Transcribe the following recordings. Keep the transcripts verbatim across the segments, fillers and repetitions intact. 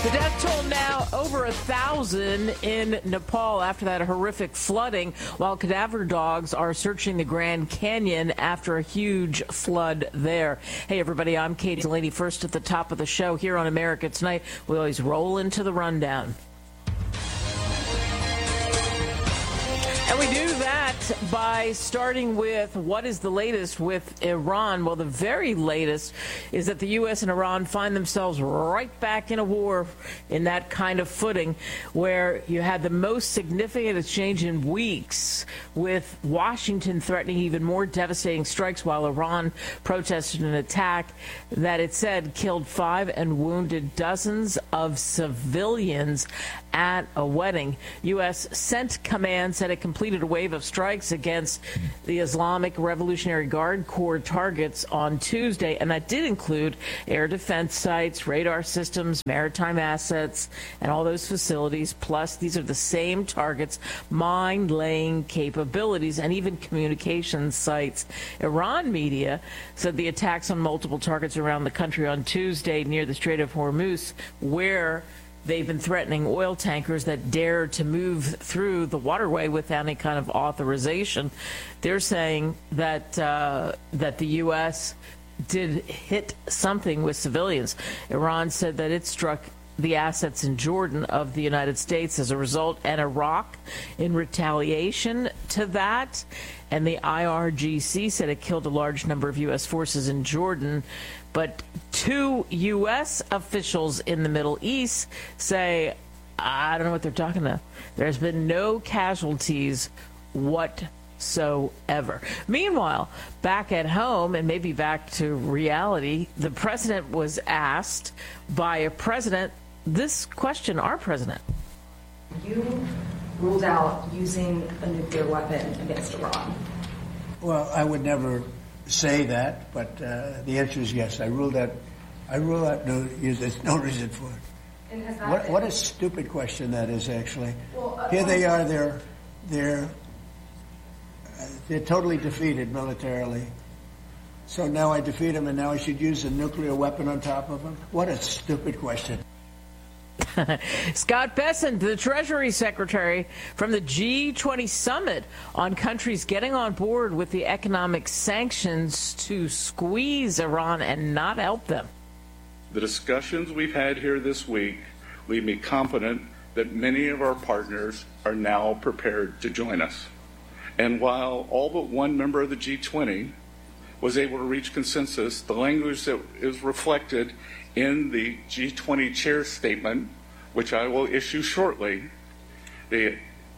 The death toll now over a thousand in Nepal after that horrific flooding, while cadaver dogs are searching the Grand Canyon after a huge flood there. Hey, everybody, I'm Kate Delaney. First at the top of the show here on America Tonight. We always roll into the rundown. And we do that by starting with what is the latest with Iran. Well, the very latest is that the U S and Iran find themselves right back in a war in that kind of footing where you had the most significant exchange in weeks, with Washington threatening even more devastating strikes while Iran protested an attack that it said killed five and wounded dozens of civilians at a wedding. U S sent command said it completed a wave of strikes against the Islamic Revolutionary Guard Corps targets on Tuesday, and that did include air defense sites, radar systems, maritime assets, and all those facilities. Plus, these are the same targets, mine-laying capabilities, and even communications sites. Iran media said the attacks on multiple targets around the country on Tuesday near the Strait of Hormuz, where they've been threatening oil tankers that dare to move through the waterway without any kind of authorization. They're saying that uh, that the U S did hit something with civilians. Iran said that it struck the assets in Jordan of the United States as a result, and Iraq in retaliation to that. And the I R G C said it killed a large number of U S forces in Jordan. But two U S officials in the Middle East say, I don't know what they're talking about. There's been no casualties whatsoever. Meanwhile, back at home, and maybe back to reality, the president was asked by a president this question, our president. You ruled out using a nuclear weapon against Iran. Well, I would never say that, but uh, the answer is yes. I ruled out. I rule out. No, there's no reason for it. And has that what, been... what a stupid question that is. Actually, well, uh, here they are. They're they're uh, they're totally defeated militarily. So now I defeat them, and now I should use a nuclear weapon on top of them. What a stupid question. Scott Bessent, the Treasury Secretary from the G twenty summit on countries getting on board with the economic sanctions to squeeze Iran and not help them. The discussions we've had here this week leave me confident that many of our partners are now prepared to join us. And while all but one member of the G twenty was able to reach consensus, the language that is reflected in the G twenty chair statement, which I will issue shortly, it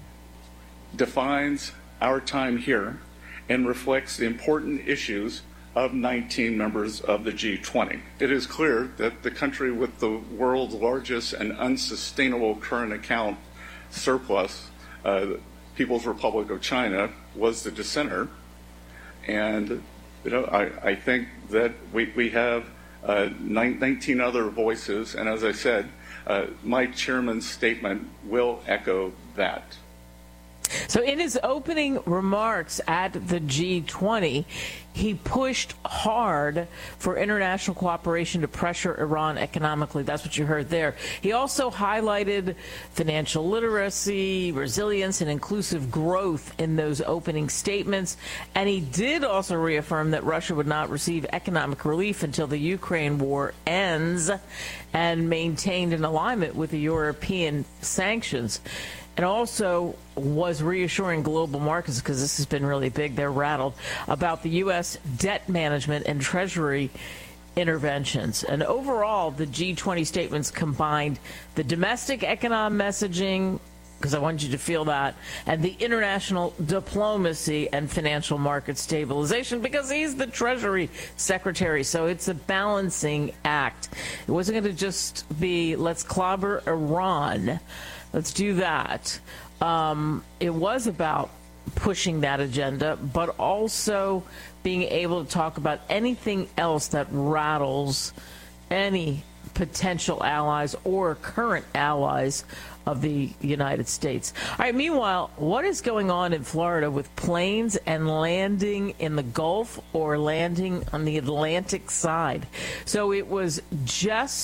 defines our time here and reflects the important issues of nineteen members of the G twenty. It is clear that the country with the world's largest and unsustainable current account surplus, uh, People's Republic of China, was the dissenter. And you know, I, I think that we, we have Uh, nineteen other voices, and as I said, uh, my chairman's statement will echo that. So in his opening remarks at the G twenty, he pushed hard for international cooperation to pressure Iran economically. That's what you heard there. He also highlighted financial literacy, resilience, and inclusive growth in those opening statements. And he did also reaffirm that Russia would not receive economic relief until the Ukraine war ends, and maintained an alignment with the European sanctions. And also was reassuring global markets, because this has been really big, they're rattled, about the U S debt management and Treasury interventions. And overall, the G twenty statements combined the domestic economic messaging, because I want you to feel that, and the international diplomacy and financial market stabilization, because he's the Treasury Secretary. So it's a balancing act. It wasn't going to just be, let's clobber Iran. Let's do that. Um, it was about pushing that agenda, but also being able to talk about anything else that rattles any potential allies or current allies of the United States. All right, meanwhile, what is going on in Florida with planes and landing in the Gulf or landing on the Atlantic side? So it was just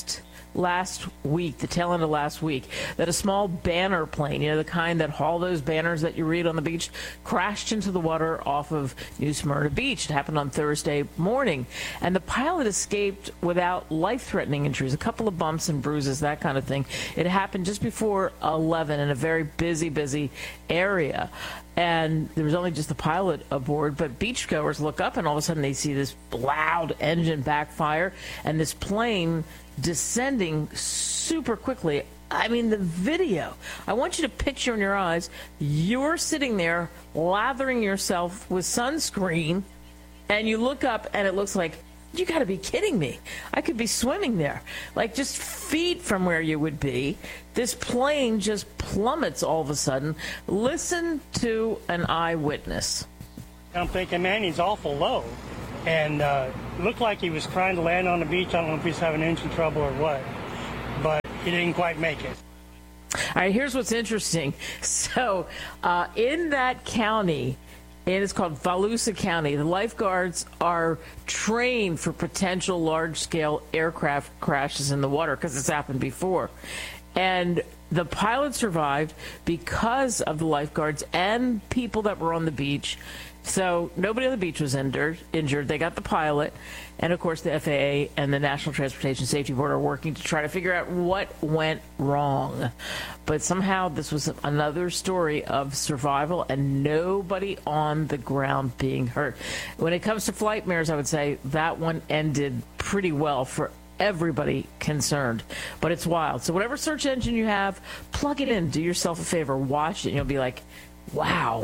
last week, the tail end of last week, that a small banner plane, you know, the kind that haul those banners that you read on the beach, crashed into the water off of New Smyrna Beach. It happened on Thursday morning. And the pilot escaped without life-threatening injuries, a couple of bumps and bruises, that kind of thing. It happened just before eleven in a very busy, busy area. And there was only just the pilot aboard, but beachgoers look up and all of a sudden they see this loud engine backfire and this plane descending super quickly. I mean, the video, I want you to picture in your eyes, you're sitting there lathering yourself with sunscreen, and you look up and it looks like, you got to be kidding me. I could be swimming there. Like just feet from where you would be. This plane just plummets all of a sudden. Listen to an eyewitness. I'm thinking, man, he's awful low. And uh, looked like he was trying to land on the beach. I don't know if he's having engine trouble or what. But he didn't quite make it. All right, here's what's interesting. So uh, in that county, and it's called Volusia County, the lifeguards are trained for potential large-scale aircraft crashes in the water because it's happened before. And the pilot survived because of the lifeguards and people that were on the beach. So nobody on the beach was injured. Injured. They got the pilot. And, of course, the F A A and the National Transportation Safety Board are working to try to figure out what went wrong. But somehow this was another story of survival and nobody on the ground being hurt. When it comes to flight mirrors, I would say that one ended pretty well for everybody concerned. But it's wild. So whatever search engine you have, plug it in. Do yourself a favor. Watch it. And you'll be like, wow.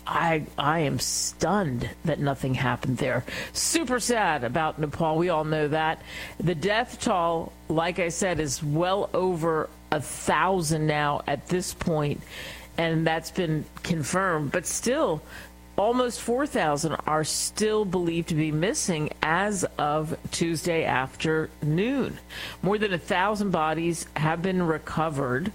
I I am stunned that nothing happened there. Super sad about Nepal. We all know that. The death toll, like I said, is well over a thousand now at this point, and that's been confirmed. But still, almost four thousand are still believed to be missing as of Tuesday afternoon. More than a thousand bodies have been recovered,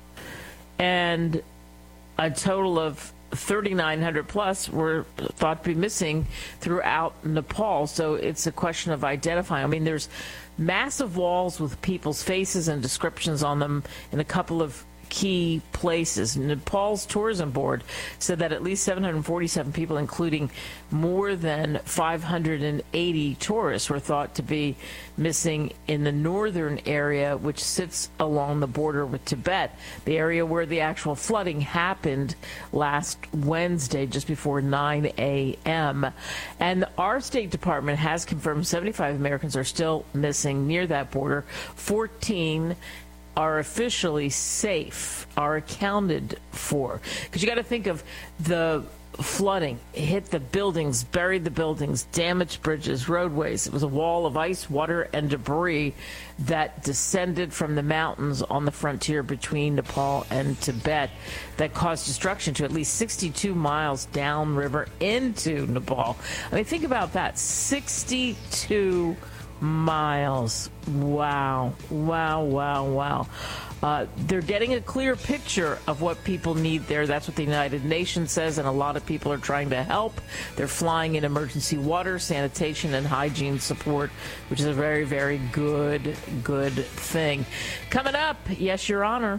and a total of thirty-nine hundred plus were thought to be missing throughout Nepal. So it's a question of identifying. I mean, there's massive walls with people's faces and descriptions on them in a couple of key places. Nepal's tourism board said that at least seven hundred forty-seven people, including more than five hundred eighty tourists, were thought to be missing in the northern area, which sits along the border with Tibet, the area where the actual flooding happened last Wednesday, just before nine a.m. And our State Department has confirmed seventy-five Americans are still missing near that border. fourteen are officially safe, are accounted for. Because you got to think of the flooding. It hit the buildings, buried the buildings, damaged bridges, roadways. It was a wall of ice, water, and debris that descended from the mountains on the frontier between Nepal and Tibet that caused destruction to at least sixty-two miles downriver into Nepal. I mean, think about that. sixty-two miles. Wow. Wow, wow, wow. Uh, they're getting a clear picture of what people need there. That's what the United Nations says, and a lot of people are trying to help. They're flying in emergency water, sanitation, and hygiene support, which is a very, very good, good thing. Coming up, yes, Your Honor.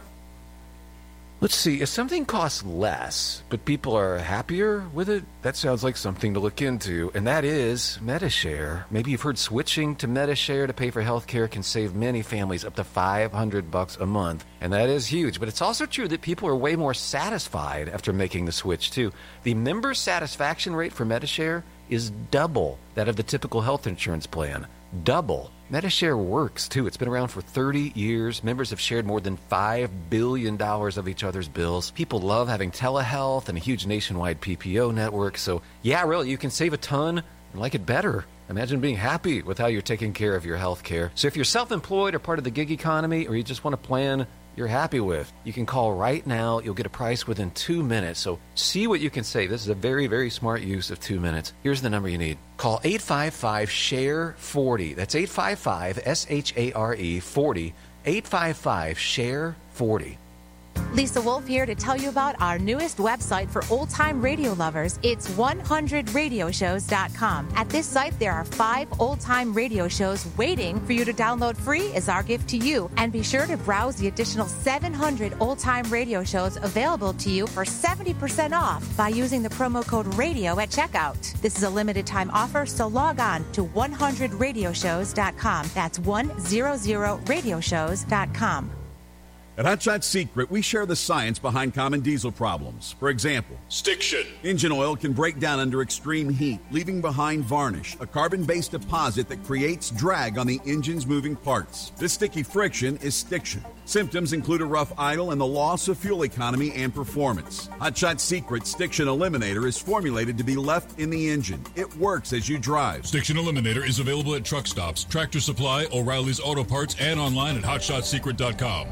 Let's see, if something costs less, but people are happier with it, that sounds like something to look into, and that is Medi-Share. Maybe you've heard switching to Medi-Share to pay for health care can save many families up to five hundred bucks a month, and that is huge. But it's also true that people are way more satisfied after making the switch, too. The member satisfaction rate for Medi-Share is double that of the typical health insurance plan. Double. Medi-Share works, too. It's been around for thirty years. Members have shared more than five billion dollars of each other's bills. People love having telehealth and a huge nationwide P P O network. So, yeah, really, you can save a ton and like it better. Imagine being happy with how you're taking care of your health care. So if you're self-employed or part of the gig economy, or you just want a plan you're happy with, you can call right now. You'll get a price within two minutes. So see what you can save. This is a very, very smart use of two minutes. Here's the number you need. Call eight five five, S H A R E, forty. That's eight five five, S H A R E, forty. eight five five, S H A R E, forty. Lisa Wolf here to tell you about our newest website for old-time radio lovers. It's one hundred radio shows dot com. At this site, there are five old-time radio shows waiting for you to download free as our gift to you. And be sure to browse the additional seven hundred old-time radio shows available to you for seventy percent off by using the promo code RADIO at checkout. This is a limited-time offer, so log on to one hundred radio shows dot com. That's one hundred radio shows dot com. At Hot Shot Secret, we share the science behind common diesel problems. For example, stiction. Engine oil can break down under extreme heat, leaving behind varnish, a carbon-based deposit that creates drag on the engine's moving parts. This sticky friction is stiction. Symptoms include a rough idle and the loss of fuel economy and performance. Hot Shot Secret Stiction Eliminator is formulated to be left in the engine. It works as you drive. Stiction Eliminator is available at truck stops, Tractor Supply, O'Reilly's Auto Parts, and online at hot shot secret dot com.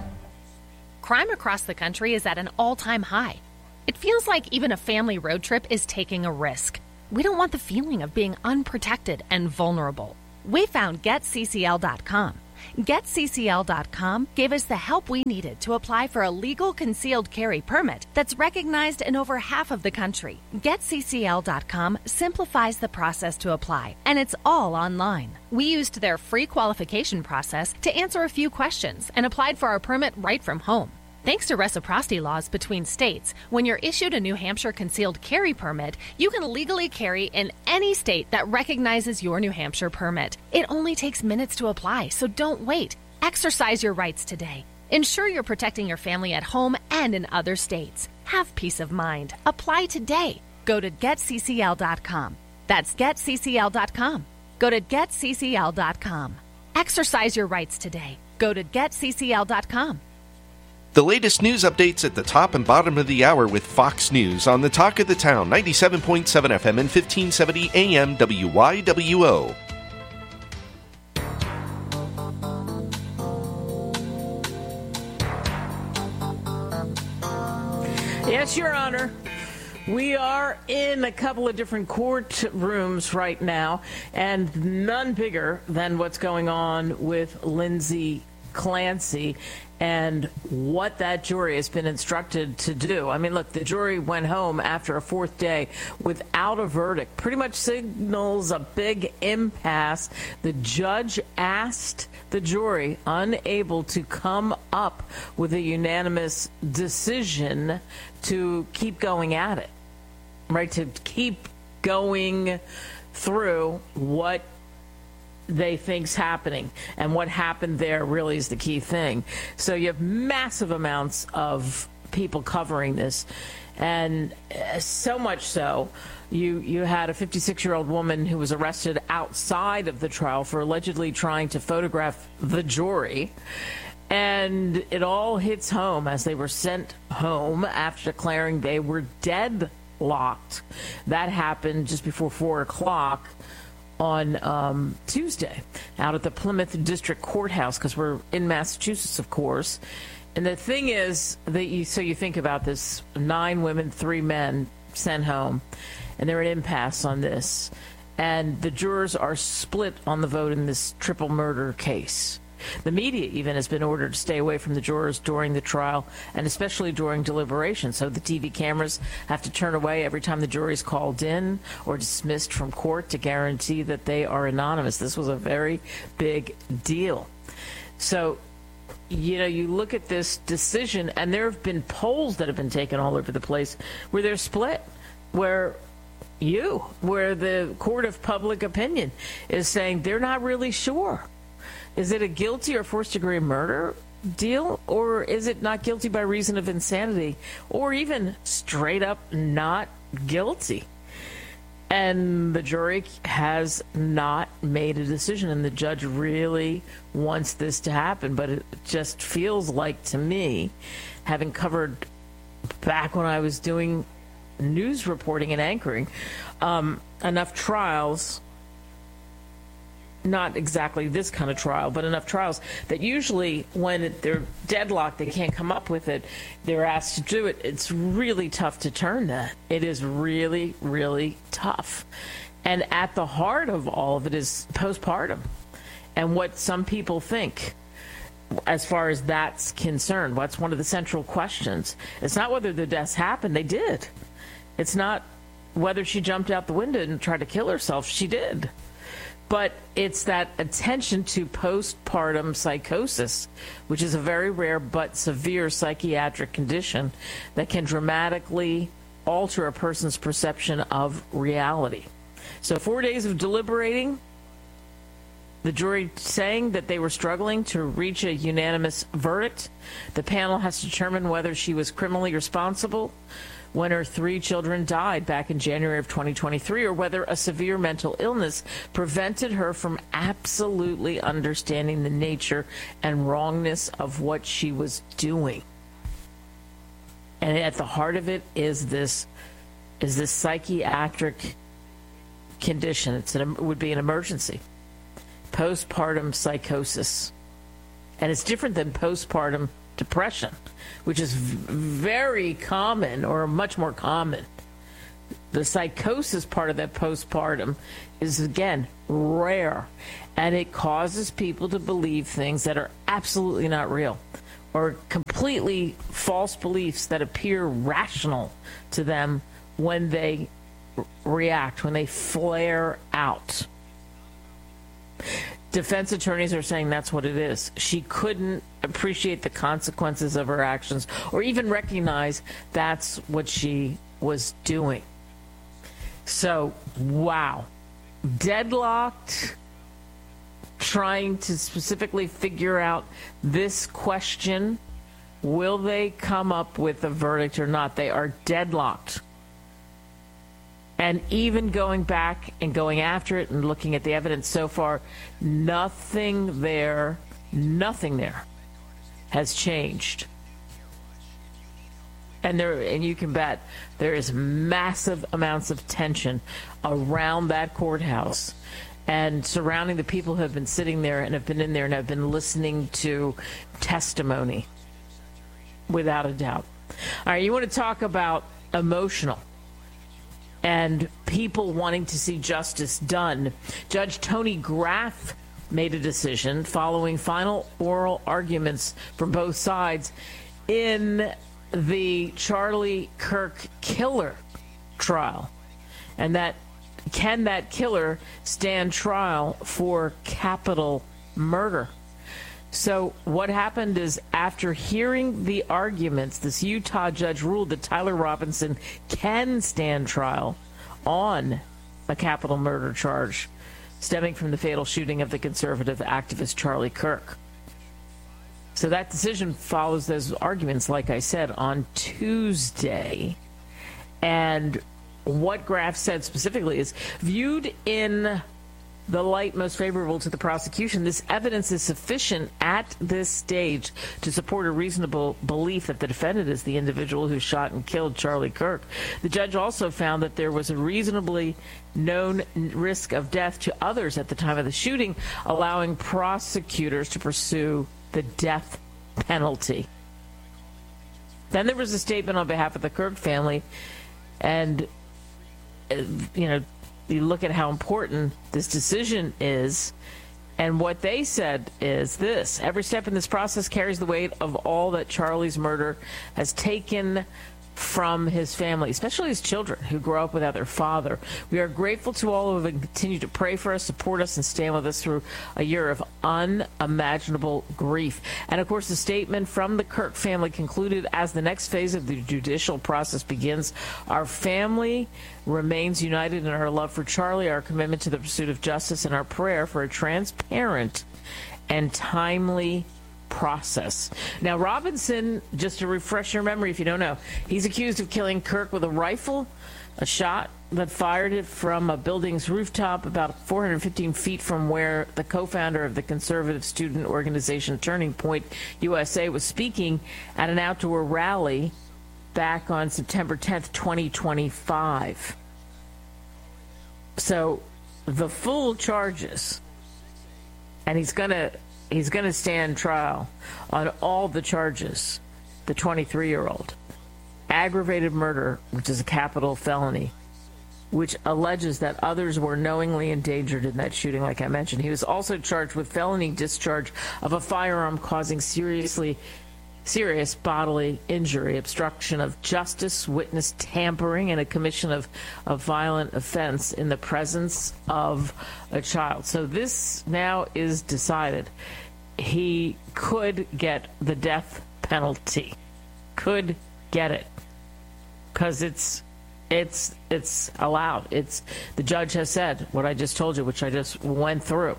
Crime across the country is at an all-time high. It feels like even a family road trip is taking a risk. We don't want the feeling of being unprotected and vulnerable. We found get C C L dot com. get C C L dot com gave us the help we needed to apply for a legal concealed carry permit that's recognized in over half of the country. get C C L dot com simplifies the process to apply, and it's all online. We used their free qualification process to answer a few questions and applied for our permit right from home. Thanks to reciprocity laws between states, when you're issued a New Hampshire concealed carry permit, you can legally carry in any state that recognizes your New Hampshire permit. It only takes minutes to apply, so don't wait. Exercise your rights today. Ensure you're protecting your family at home and in other states. Have peace of mind. Apply today. Go to get C C L dot com. That's get C C L dot com. Go to get C C L dot com. Exercise your rights today. Go to get C C L dot com. The latest news updates at the top and bottom of the hour with Fox News on the Talk of the Town, ninety-seven point seven F M and fifteen seventy A M W Y W O. Yes, Your Honor. We are in a couple of different courtrooms right now, and none bigger than what's going on with Lindsay Clancy and what that jury has been instructed to do. I mean, look, the jury went home after a fourth day without a verdict. Pretty much signals a big impasse. The judge asked the jury, unable to come up with a unanimous decision, to keep going at it, right? To keep going through what they think's happening, and what happened there really is the key thing. So you have massive amounts of people covering this, and so much so you you had a fifty-six-year-old woman who was arrested outside of the trial for allegedly trying to photograph the jury, and it all hits home as they were sent home after declaring they were deadlocked. That happened just before four o'clock on um, Tuesday out at the Plymouth District Courthouse, because we're in Massachusetts, of course. And the thing is that you, so you think about this, nine women, three men sent home, and they're at impasse on this. And the jurors are split on the vote in this triple murder case. The media even has been ordered to stay away from the jurors during the trial, and especially during deliberation. So the T V cameras have to turn away every time the jury is called in or dismissed from court to guarantee that they are anonymous. This was a very big deal. So, you know, you look at this decision, and there have been polls that have been taken all over the place where they're split, where you, where the court of public opinion is saying they're not really sure. Is it a guilty or first-degree murder deal, or is it not guilty by reason of insanity, or even straight up not guilty? And the jury has not made a decision, and the judge really wants this to happen, but it just feels like, to me, having covered back when I was doing news reporting and anchoring, um, enough trials, not exactly this kind of trial, but enough trials that usually when they're deadlocked, they can't come up with it, they're asked to do it. It's really tough to turn that. It is really, really tough. And at the heart of all of it is postpartum and what some people think as far as that's concerned. What's one of the central questions? It's not whether the deaths happened. They did. It's not whether she jumped out the window and tried to kill herself. She did. But it's that attention to postpartum psychosis, which is a very rare but severe psychiatric condition that can dramatically alter a person's perception of reality. So four days of deliberating, the jury saying that they were struggling to reach a unanimous verdict. The panel has to determine whether she was criminally responsible when her three children died back in January of twenty twenty-three, or whether a severe mental illness prevented her from absolutely understanding the nature and wrongness of what she was doing. And at the heart of it is this is this psychiatric condition. It's an, it would be an emergency. Postpartum psychosis. And it's different than postpartum depression, which is very common, or much more common. The psychosis part of that postpartum is, again, rare, and it causes people to believe things that are absolutely not real, or completely false beliefs that appear rational to them when they react, when they flare out. Defense attorneys are saying that's what it is. She couldn't appreciate the consequences of her actions or even recognize that's what she was doing. So, wow. Deadlocked, trying to specifically figure out this question. Will they come up with a verdict or not? They are deadlocked. And even going back and going after it and looking at the evidence so far, nothing there, nothing there has changed. And there, and you can bet there is massive amounts of tension around that courthouse and surrounding the people who have been sitting there and have been in there and have been listening to testimony, without a doubt. All right, you want to talk about emotional and people wanting to see justice done. Judge Tony Graff made a decision following final oral arguments from both sides in the Charlie Kirk killer trial. And that, can that killer stand trial for capital murder? So what happened is, after hearing the arguments, this Utah judge ruled that Tyler Robinson can stand trial on a capital murder charge stemming from the fatal shooting of the conservative activist Charlie Kirk. So that decision follows those arguments, like I said, on Tuesday. And what Graff said specifically is, viewed in the light most favorable to the prosecution, this evidence is sufficient at this stage to support a reasonable belief that the defendant is the individual who shot and killed Charlie Kirk. The judge also found that there was a reasonably known risk of death to others at the time of the shooting, allowing prosecutors to pursue the death penalty. Then there was a statement on behalf of the Kirk family, and, uh, you know, you look at how important this decision is, and what they said is this: every step in this process carries the weight of all that Charlie's murder has taken from his family, especially his children who grow up without their father. We are grateful to all who have continued to pray for us, support us, and stand with us through a year of unimaginable grief. And of course, the statement from the Kirk family concluded, as the next phase of the judicial process begins, our family remains united in our love for Charlie, our commitment to the pursuit of justice, and our prayer for a transparent and timely process. Now, Robinson, just to refresh your memory if you don't know, he's accused of killing Kirk with a rifle, a shot that fired it from a building's rooftop about four hundred fifteen feet from where the co-founder of the conservative student organization Turning Point U S A was speaking at an outdoor rally back on September tenth, twenty twenty-five. So the full charges, and he's going to He's going to stand trial on all the charges. The twenty-three-year-old. Aggravated murder, which is a capital felony. which alleges that others were knowingly endangered in that shooting, like I mentioned. He was also charged with felony discharge of a firearm causing seriously serious bodily injury, obstruction of justice, witness tampering, and a commission of a violent offense in the presence of a child. So this now is decided. He could get the death penalty. Could get it. Because it's it's it's allowed. It's the judge has said what I just told you, which I just went through.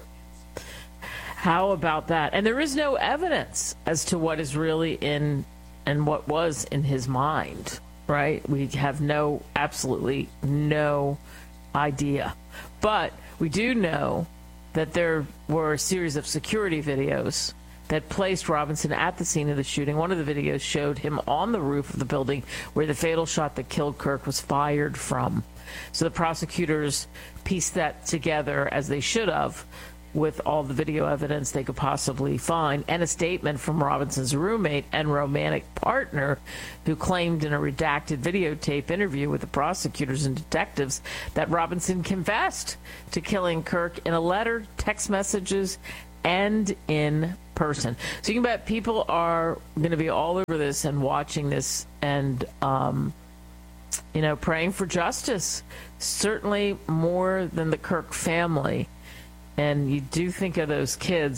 How about that? And there is no evidence as to what is really in and what was in his mind, right? We have no, absolutely no idea. But we do know that there were a series of security videos that placed Robinson at the scene of the shooting. One of the videos showed him on the roof of the building where the fatal shot that killed Kirk was fired from. So the prosecutors pieced that together, as they should have, with all the video evidence they could possibly find, and a statement from Robinson's roommate and romantic partner, who claimed in a redacted videotape interview with the prosecutors and detectives that Robinson confessed to killing Kirk in a letter, text messages, and in person. So you can bet people are going to be all over this and watching this and, um, you know, praying for justice. Certainly more than the Kirk family. And you do think of those kids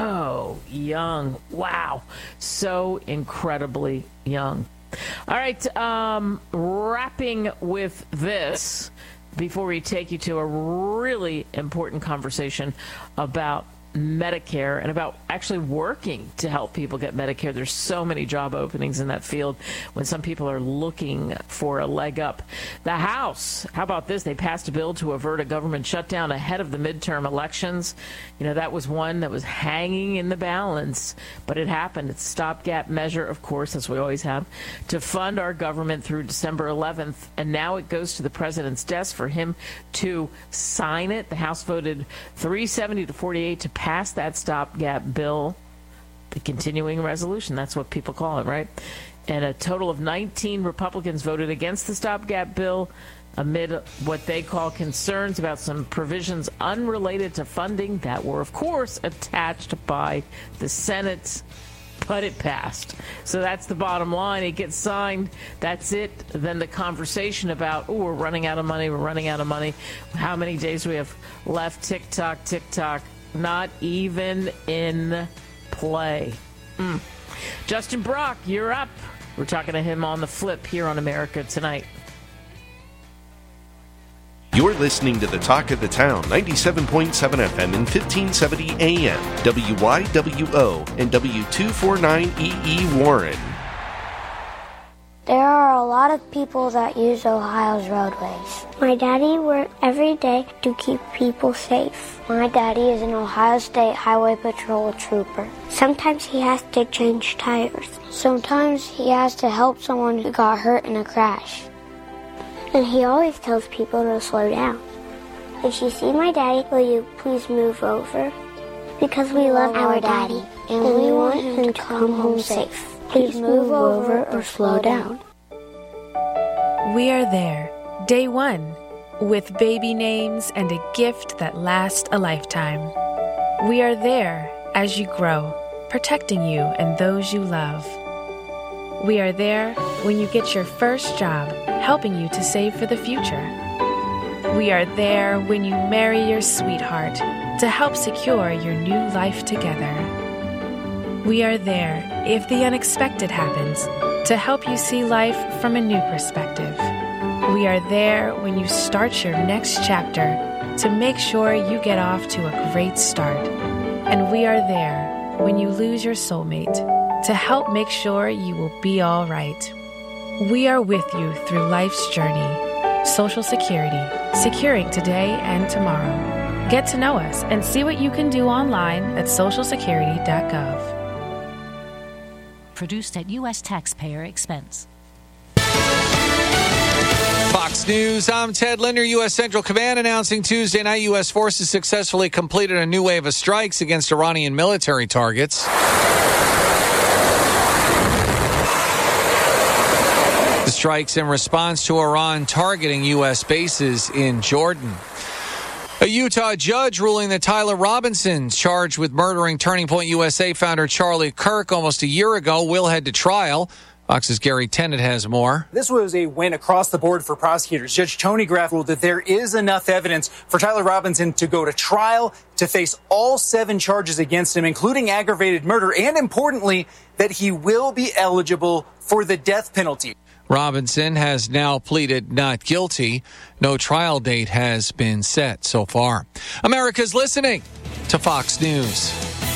so young. Wow. So incredibly young. All right. Um, wrapping with this, before we take you to a really important conversation about Medicare and about actually working to help people get Medicare. There's so many job openings in that field when some people are looking for a leg up. The House, how about this? They passed a bill to avert a government shutdown ahead of the midterm elections. You know, that was one that was hanging in the balance, but it happened. It's a stopgap measure, of course, as we always have, to fund our government through December eleventh, and now it goes to the president's desk for him to sign it. The House voted three seventy to forty-eight to pass that stopgap bill, the continuing resolution. That's what people call it, right? And a total of nineteen Republicans voted against the stopgap bill amid what they call concerns about some provisions unrelated to funding that were, of course, attached by the Senate, but it passed. So that's the bottom line. It gets signed. That's it. Then the conversation about, oh, we're running out of money. We're running out of money. How many days do we have left? Tick tock, tick tock. Not even in play. Mm. Justin Brock, you're up. We're talking to him on the flip here on America Tonight. You're listening to the Talk of the Town, ninety-seven point seven F M and fifteen seventy A M, W Y W O and W two forty-nine E E Warren. There are a lot of people that use Ohio's roadways. My daddy works every day to keep people safe. My daddy is an Ohio State Highway Patrol trooper. Sometimes he has to change tires. Sometimes he has to help someone who got hurt in a crash. And he always tells people to slow down. If you see my daddy, will you please move over? Because we love our daddy, and we want him to come home safe. Please move over or slow down. We are there, day one, with baby names and a gift that lasts a lifetime. We are there as you grow, protecting you and those you love. We are there when you get your first job, helping you to save for the future. We are there when you marry your sweetheart to help secure your new life together. We are there if the unexpected happens to help you see life from a new perspective. We are there when you start your next chapter to make sure you get off to a great start. And we are there when you lose your soulmate to help make sure you will be all right. We are with you through life's journey. Social Security, securing today and tomorrow. Get to know us and see what you can do online at social security dot gov. Produced at U S taxpayer expense. Fox News, I'm Ted Linder. U S Central Command announcing Tuesday night U S forces successfully completed a new wave of strikes against Iranian military targets. The strikes in response to Iran targeting U S bases in Jordan. A Utah judge ruling that Tyler Robinson, charged with murdering Turning Point U S A founder Charlie Kirk almost a year ago, will head to trial. Fox's Gary Tennant has more. This was a win across the board for prosecutors. Judge Tony Graff ruled that there is enough evidence for Tyler Robinson to go to trial, to face all seven charges against him, including aggravated murder, and importantly, that he will be eligible for the death penalty. Robinson has now pleaded not guilty. No trial date has been set so far. America's listening to Fox News.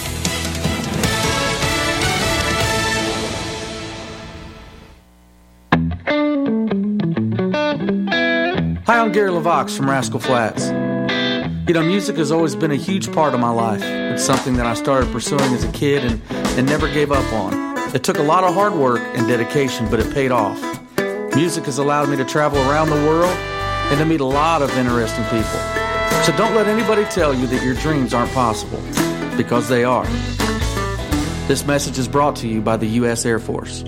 Hi, I'm Gary LaVox from Rascal Flatts. You know, music has always been a huge part of my life. It's something that I started pursuing as a kid and, and never gave up on. It took a lot of hard work and dedication, but it paid off. Music has allowed me to travel around the world and to meet a lot of interesting people. So don't let anybody tell you that your dreams aren't possible, because they are. This message is brought to you by the U S Air Force.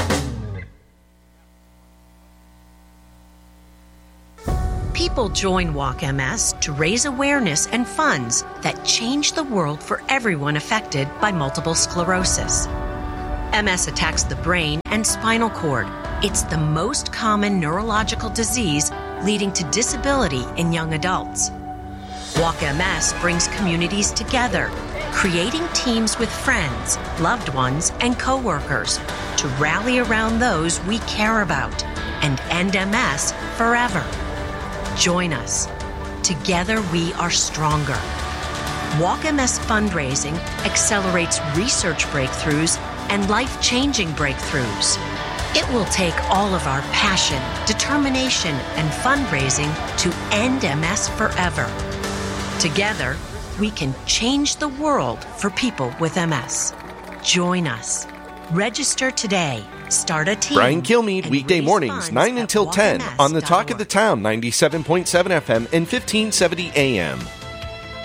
People join Walk M S to raise awareness and funds that change the world for everyone affected by multiple sclerosis. M S attacks the brain and spinal cord. It's the most common neurological disease leading to disability in young adults. Walk M S brings communities together, creating teams with friends, loved ones, and coworkers to rally around those we care about and end M S forever. Join us. Together we are stronger. Walk M S fundraising accelerates research breakthroughs and life-changing breakthroughs. It will take all of our passion, determination, and fundraising to end M S forever. Together, we can change the world for people with M S. Join us. Register today. Start a team. Brian Kilmeade, weekday mornings, nine until ten, on the Talk of the Town, ninety-seven point seven F M and fifteen seventy A M.